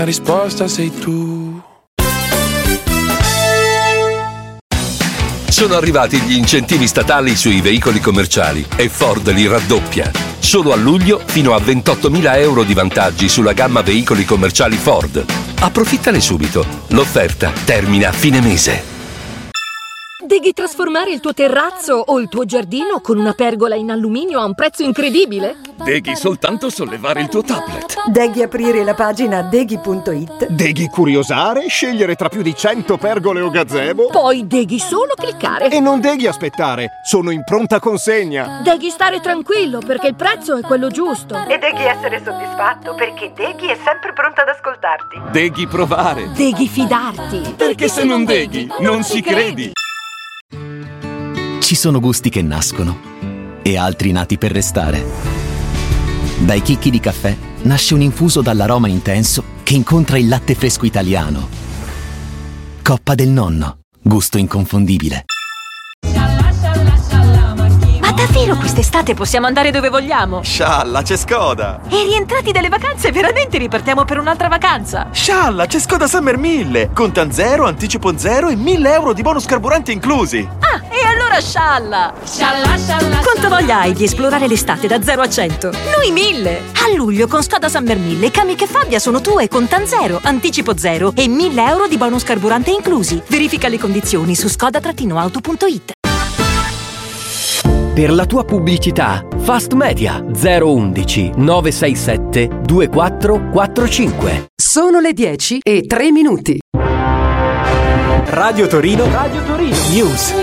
La risposta sei tu. Sono arrivati gli incentivi statali sui veicoli commerciali e Ford li raddoppia. Solo a luglio fino a 28.000 euro di vantaggi sulla gamma veicoli commerciali Ford. Approfittane subito. L'offerta termina a fine mese. Devi trasformare il tuo terrazzo o il tuo giardino con una pergola in alluminio a un prezzo incredibile? Devi soltanto sollevare il tuo tablet. Devi aprire la pagina deghi.it. Devi curiosare, scegliere tra più di 100 pergole o gazebo. Poi devi solo cliccare. E non devi aspettare, sono in pronta consegna. Devi stare tranquillo perché il prezzo è quello giusto. E devi essere soddisfatto perché Deghi è sempre pronta ad ascoltarti. Devi provare. Devi fidarti. Perché se non Deghi, non si credi. Ci sono gusti che nascono e altri nati per restare. Dai chicchi di caffè nasce un infuso dall'aroma intenso che incontra il latte fresco italiano. Coppa del Nonno, gusto inconfondibile. Ma davvero quest'estate possiamo andare dove vogliamo? Scialla, c'è Skoda! E rientrati dalle vacanze veramente ripartiamo per un'altra vacanza? Scialla, c'è Skoda Summer 1000! Contan 0, anticipo 0 e 1.000 euro di bonus carburante inclusi! Ah, e allora scialla! Scialla, scialla! Quanta voglia hai di esplorare l'estate da 0 a 100? Noi 1000! A luglio con Skoda Summer 1000 Kamiq e Fabia sono tue con Contan 0, anticipo 0 e 1.000 euro di bonus carburante inclusi. Verifica le condizioni su skoda-auto.it. Per la tua pubblicità, Fast Media 011 967 2445. Sono le 10:03. Radio Torino. News.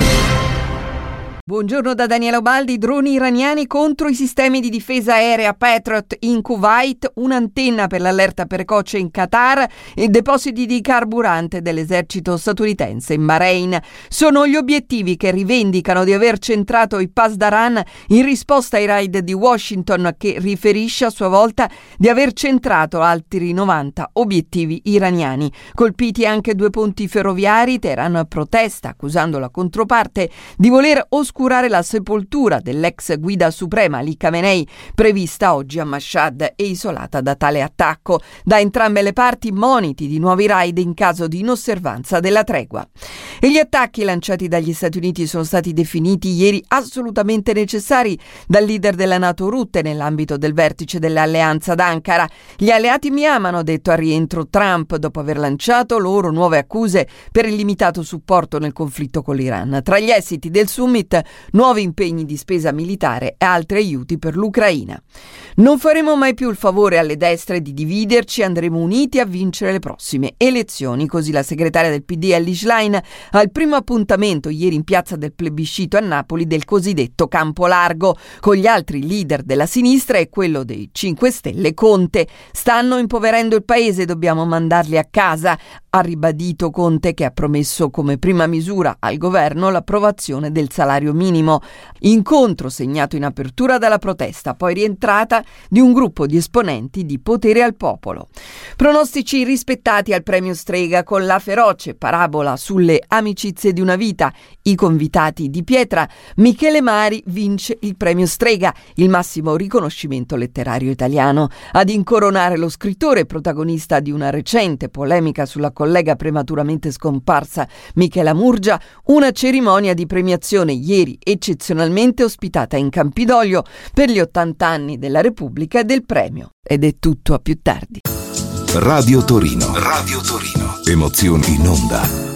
Buongiorno da Daniela Ubaldi. Droni iraniani contro i sistemi di difesa aerea Patriot in Kuwait, un'antenna per l'allerta precoce in Qatar e depositi di carburante dell'esercito statunitense in Bahrain. Sono gli obiettivi che rivendicano di aver centrato i Pasdaran in risposta ai raid di Washington, che riferisce a sua volta di aver centrato altri 90 obiettivi iraniani. Colpiti anche 2 ponti ferroviari, Teheran protesta accusando la controparte di voler oscurare la sepoltura dell'ex guida suprema Ali Khamenei, prevista oggi a Mashhad e isolata da tale attacco. Da entrambe le parti moniti di nuovi raid in caso di inosservanza della tregua. E gli attacchi lanciati dagli Stati Uniti sono stati definiti ieri assolutamente necessari dal leader della NATO Rutte nell'ambito del vertice dell'alleanza ad Ankara. Gli alleati mi amano, ha detto al rientro Trump dopo aver lanciato loro nuove accuse per il limitato supporto nel conflitto con l'Iran. Tra gli esiti del summit, nuovi impegni di spesa militare e altri aiuti per l'Ucraina. Non faremo mai più il favore alle destre di dividerci, andremo uniti a vincere le prossime elezioni, così la segretaria del PD Elly Schlein al primo appuntamento ieri in piazza del plebiscito a Napoli del cosiddetto Campo Largo, con gli altri leader della sinistra e quello dei 5 Stelle Conte. Stanno impoverendo il paese, dobbiamo mandarli a casa, ha ribadito Conte, che ha promesso come prima misura al governo l'approvazione del salario minimo. Incontro segnato in apertura dalla protesta, poi rientrata di un gruppo di esponenti di Potere al Popolo. Pronostici rispettati al premio Strega con La feroce parabola sulle amicizie di una vita, i convitati di pietra. Michele Mari vince il premio Strega, il massimo riconoscimento letterario italiano. Ad incoronare lo scrittore, protagonista di una recente polemica sulla collega prematuramente scomparsa Michela Murgia, una cerimonia di premiazione ieri eccezionalmente ospitata in Campidoglio per gli 80 anni della Repubblica e del premio. Ed è tutto, a più tardi. Radio Torino. Emozioni in onda.